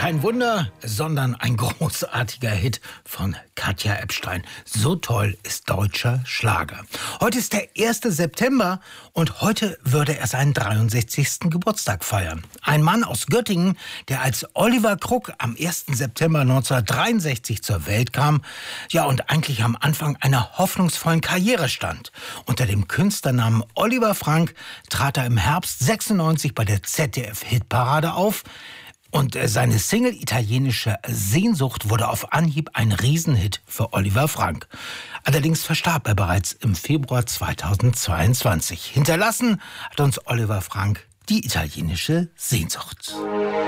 Kein Wunder, sondern ein großartiger Hit von Katja Ebstein. So toll ist deutscher Schlager. Heute ist der 1. September und heute würde er seinen 63. Geburtstag feiern. Ein Mann aus Göttingen, der als Oliver Kruk am 1. September 1963 zur Welt kam, ja und eigentlich am Anfang einer hoffnungsvollen Karriere stand. Unter dem Künstlernamen Oliver Frank trat er im Herbst 96 bei der ZDF-Hitparade auf. Und seine Single Italienische Sehnsucht wurde auf Anhieb ein Riesenhit für Oliver Frank. Allerdings verstarb er bereits im Februar 2022. Hinterlassen hat uns Oliver Frank die italienische Sehnsucht.